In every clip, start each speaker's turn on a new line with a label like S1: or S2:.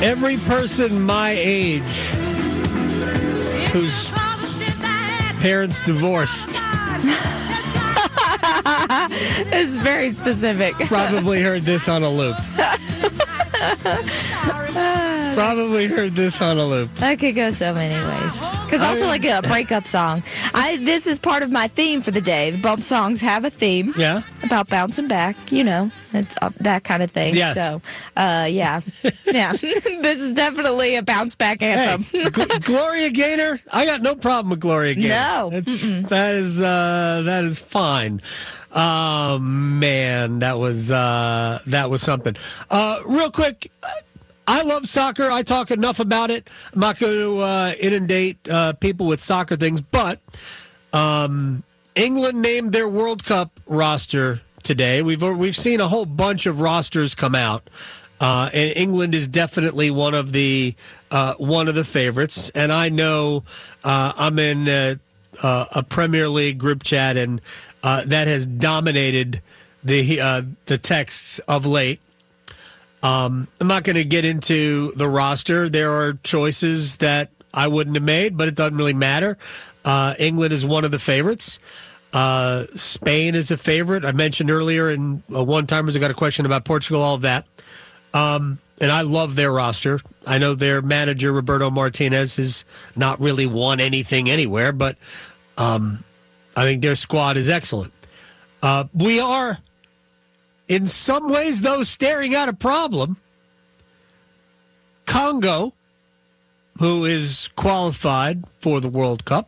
S1: Every person my age whose parents divorced
S2: It's very specific.
S1: probably heard this on a loop. Probably heard this on a loop.
S2: That could go so many ways. Because also like a breakup song. This is part of my theme for the day. The bump songs have a theme.
S1: Yeah.
S2: About bouncing back, it's that kind of thing.
S1: Yes.
S2: So, yeah. This is definitely a bounce back anthem.
S1: Hey, Gloria Gaynor, I got no problem with Gloria Gaynor.
S2: No.
S1: That is fine. Oh man, that was something. Real quick, I love soccer. I talk enough about it. I'm not going to inundate people with soccer things, but England named their World Cup roster today. We've seen a whole bunch of rosters come out, and England is definitely one of the favorites. And I know I'm in a Premier League group chat, and that has dominated the texts of late. I'm not going to get into the roster. There are choices that I wouldn't have made, but it doesn't really matter. England is one of the favorites. Spain is a favorite. I mentioned earlier in one-timers, I got a question about Portugal, all of that. And I love their roster. I know their manager, Roberto Martinez, has not really won anything anywhere, but I think their squad is excellent. We are, in some ways, though, staring at a problem. Congo, who is qualified for the World Cup,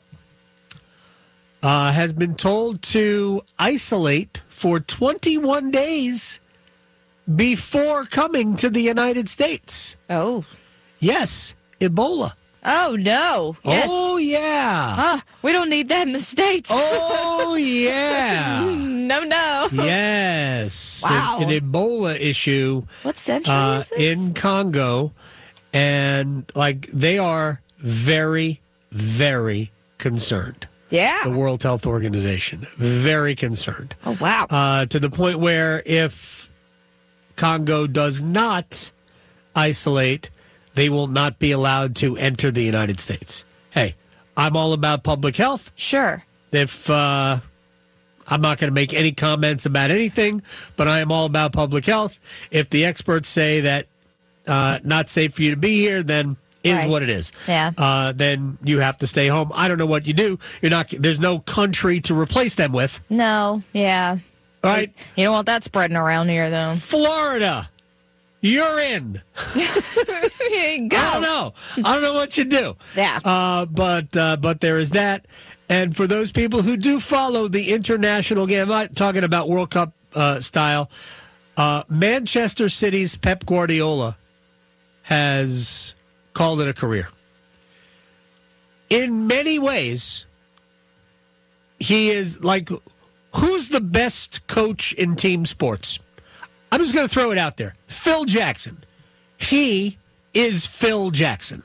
S1: has been told to isolate for 21 days before coming to the United States.
S2: Oh.
S1: Yes, Ebola.
S2: Oh, no. Yes.
S1: Oh, yeah.
S2: We don't need that in the States.
S1: Oh, yeah.
S2: No.
S1: Yes.
S2: Wow.
S1: An Ebola issue.
S2: What century is this?
S1: In Congo. And, they are very, very concerned.
S2: Yeah.
S1: The World Health Organization. Very concerned.
S2: Oh, wow.
S1: To the point where if Congo does not isolate, they will not be allowed to enter the United States. Hey, I'm all about public health.
S2: Sure.
S1: If I'm not going to make any comments about anything, but I am all about public health. If the experts say that not safe for you to be here, then is
S2: Right.
S1: what it is.
S2: Yeah.
S1: Then you have to stay home. I don't know what you do. There's no country to replace them with.
S2: No. Yeah.
S1: All right.
S2: You don't want that spreading around here, though.
S1: Florida. You're in.
S2: Go.
S1: I don't know what you do.
S2: Yeah.
S1: But there is that. And for those people who do follow the international game, I'm not talking about World Cup style. Manchester City's Pep Guardiola has called it a career. In many ways, he is who's the best coach in team sports? I'm just going to throw it out there. Phil Jackson. He is Phil Jackson.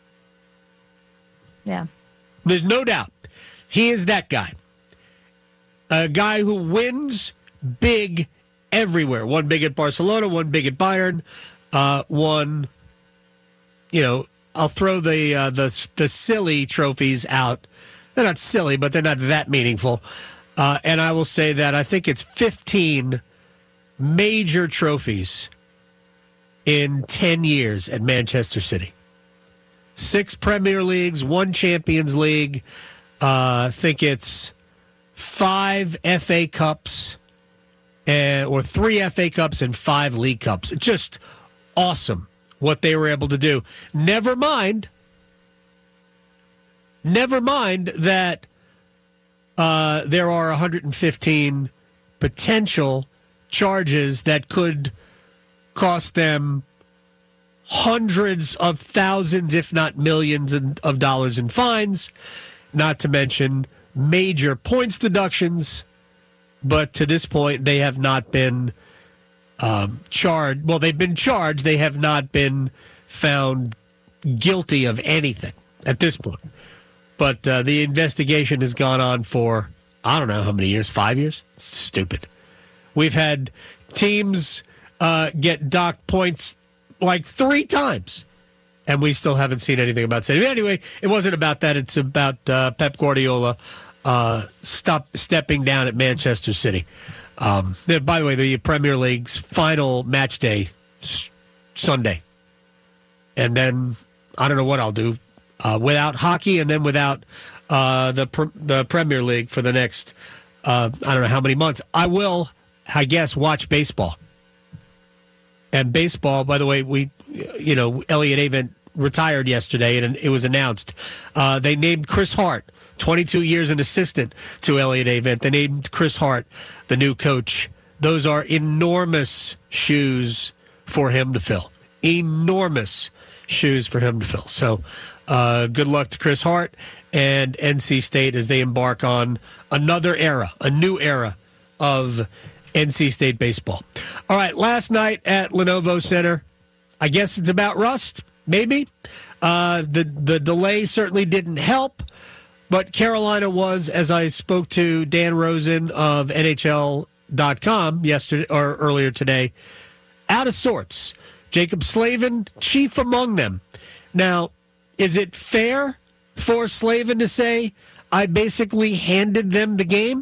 S2: Yeah.
S1: There's no doubt. He is that guy. A guy who wins big everywhere. Won big at Barcelona, won big at Bayern, won, I'll throw the silly trophies out. They're not silly, but they're not that meaningful. And I will say that I think it's 15 major trophies in 10 years at Manchester City. 6 Premier Leagues, 1 Champions League. I think it's 5 FA Cups, or 3 FA Cups and 5 League Cups. It's just awesome what they were able to do. Never mind that there are 115 potential charges that could cost them hundreds of thousands, if not millions of dollars in fines, not to mention major points deductions. But to this point, they have not been charged. Well, they've been charged. They have not been found guilty of anything at this point. But the investigation has gone on for, I don't know how many years, 5 years? It's stupid. We've had teams get docked points 3 times And we still haven't seen anything about City. But anyway, it wasn't about that. It's about Pep Guardiola stepping down at Manchester City. By the way, the Premier League's final match day, Sunday. And then I don't know what I'll do without hockey and then without the Premier League for the next, I don't know how many months. I will, I guess, watch baseball. And baseball, by the way, Elliot Avent retired yesterday, and it was announced. They named Chris Hart, 22 years an assistant to Elliot Avent. They named Chris Hart the new coach. Those are enormous shoes for him to fill. Enormous shoes for him to fill. So good luck to Chris Hart and NC State as they embark on another era, a new era of NC State baseball. All right, last night at Lenovo Center, I guess it's about rust, maybe. The delay certainly didn't help, but Carolina was, as I spoke to Dan Rosen of NHL.com yesterday or earlier today, out of sorts. Jacob Slavin, chief among them. Now, is it fair for Slavin to say, I basically handed them the game?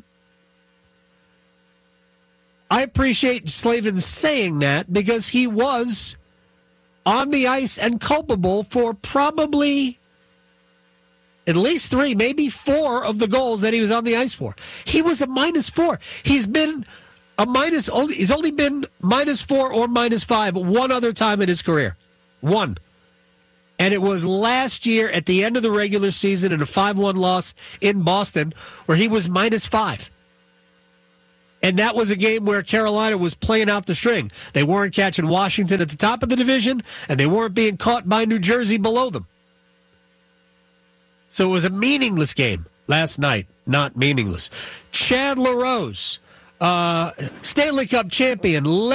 S1: I appreciate Slavin saying that because he was on the ice and culpable for probably at least 3, maybe 4 of the goals that he was on the ice for. He was a -4. He's been he's only been -4 or -5 one other time in his career. One. And it was last year at the end of the regular season in a 5-1 loss in Boston where he was -5. And that was a game where Carolina was playing out the string. They weren't catching Washington at the top of the division, and they weren't being caught by New Jersey below them. So it was a meaningless game last night. Not meaningless. Chad LaRose, Stanley Cup champion,